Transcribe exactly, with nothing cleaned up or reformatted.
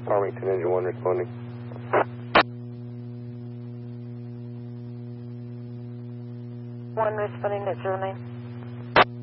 Farmington, engine one responding. One responding at zero nine.